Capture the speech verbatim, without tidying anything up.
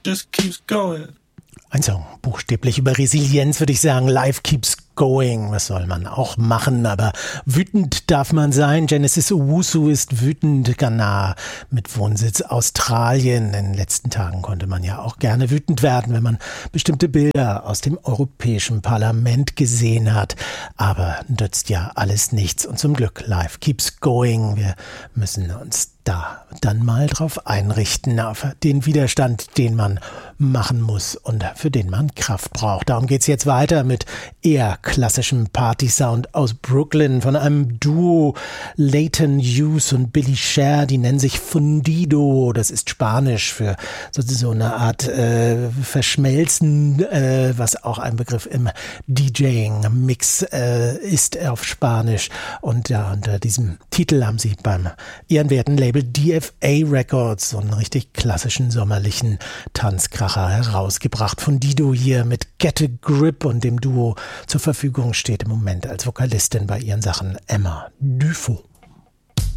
just keeps going. Ein Song, buchstäblich über Resilienz, würde ich sagen. Life keeps going. Was soll man auch machen? Aber wütend darf man sein. Genesis Owusu ist wütend. Ghana mit Wohnsitz Australien. In den letzten Tagen konnte man ja auch gerne wütend werden, wenn man bestimmte Bilder aus dem Europäischen Parlament gesehen hat. Aber nützt ja alles nichts. Und zum Glück, life keeps going. Wir müssen uns da dann mal drauf einrichten, auf den Widerstand, den man machen muss und für den man Kraft braucht. Darum geht's jetzt weiter mit eher klassischem Party-Sound aus Brooklyn von einem Duo, Leighton Hughes und Billy Sher, die nennen sich Fundido, das ist Spanisch für so, so eine Art äh, Verschmelzen, äh, was auch ein Begriff im DJing-Mix äh, ist auf Spanisch. Und ja, unter diesem Titel haben sie beim ehrenwerten Label D F A Records so einen richtig klassischen sommerlichen Tanzkracher herausgebracht. Fundido hier mit Get a Grip und dem Duo zur Verfügung steht im Moment als Vokalistin bei ihren Sachen Emma Dufo.